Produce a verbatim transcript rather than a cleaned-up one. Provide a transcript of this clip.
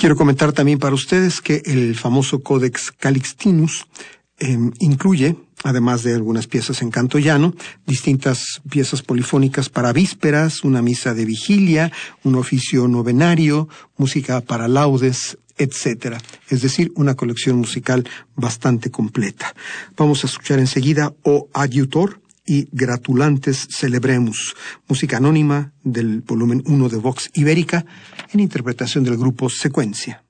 Quiero comentar también para ustedes que el famoso Codex Calixtinus eh, incluye, además de algunas piezas en canto llano, distintas piezas polifónicas para vísperas, una misa de vigilia, un oficio novenario, música para laudes, etcétera. Es decir, una colección musical bastante completa. Vamos a escuchar enseguida O Adiutor y Gratulantes Celebremus, música anónima del volumen uno de Vox Ibérica, en interpretación del grupo Secuencia.